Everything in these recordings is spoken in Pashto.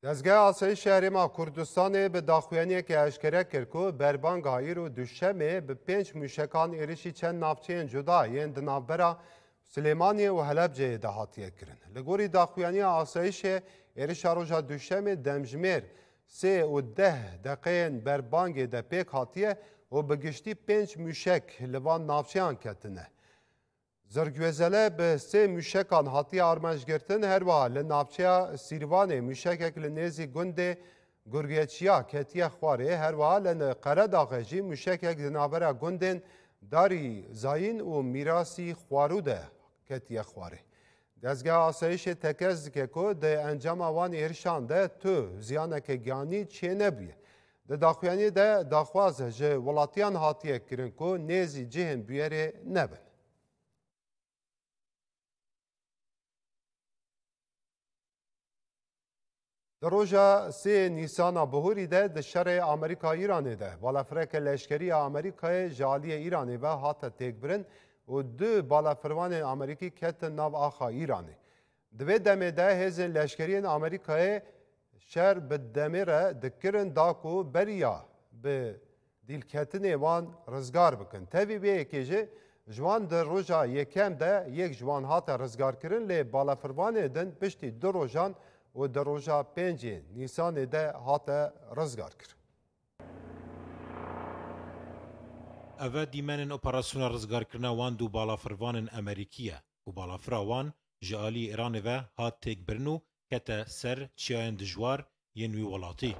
دزگاه آسایش شهری ما کردستان به داخویانی که اشکره کرد که بربانگ هایر و دوشمه به 5 موشکان ایرشی چند نافچین جدا یین دنابرا سلیمانی و حلب دهاتیه کرن. لگوری داخویانی آسایش ایرش روژا دوشمه دمجمیر 3 و 10 دقیقین بربانگ ده پیک هاتیه و بگشتی 5 موشک لوان نافچیان کتنه. زرگوزله به 3 موشکان هاتی آرمانج گرتن هر وها لنابچه سیروان موشکک لنیزی گنده گرگیچیا کتیه خواره هر وها لن قرد آخجی موشکک دنابرا گندن داری زاین و میراسی خواروده کتیه خواره. دزگاه آسایش تکز که که ده انجام آوان ایرشان ده تو زیانک گانی چه نبیه. ده داخویانی ده داخوازه جه ولاتیان هاتیه کرن که نیزی جهن بیاره نبن. در روژا 3 نیسان بهوری ده شر آمریکا ایرانی ده بالافرک لشکری آمریکای جالی ایرانی و هات تک برن و 2 بالافروان آمریکی کت ناو آخا ایرانی. دوی دمه ده هزن لشکری آمریکای شر به دمه را دکرن داکو بریا به دیل کتن وان رزگار بکن. تاوی به یکیجه جوان در روژا یکم ده یک جوان هات رزگار کرن لی بالافروان دن پشتی 2 روژان و در روژا 5 نیسان ده هات رزگار کرد. اوه دیمنن اپراسیون رزگارکرنا وان دو بالافروان امریکیه و بالافرا وان جالی ایران و هات تک برنو کتا سر چیان دجوار ینوی ولاتی.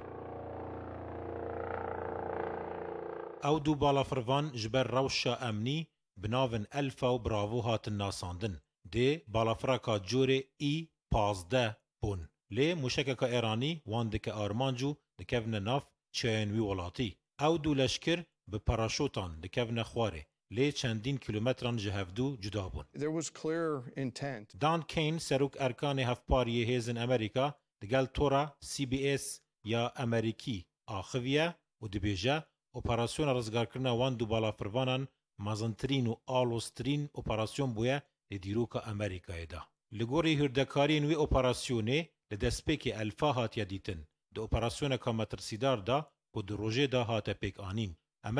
او دو بالافروان جبر روشا امنی بناون الفا و براوو هات ناساندن. ده بالافرا کا جور ای 15 بون. لی موشکک ایرانی وان دک آرمانجو دکوون ناف چیانوی ولاتی. او دو لشکر به پاراشوتان دکوون خواره. لی چندین کیلومتران جهفدو جدا بون. دان کین سروک ارکان هفپاری هیزن امریکا دگل تورا CBS یا امریکی آخویه و دبیجه اپراسیون رزگار کرنا وان دو بالافروانان مازنترین و آلوسترین اپراسیون بویه دیروکا امریکای دا. لگوری هردکاری نوی اپراسیونه لدسپیک الفا هات یدیتن. ده اپراسیون که مترسیدار دا و ده روژه دا هات پیک آنین.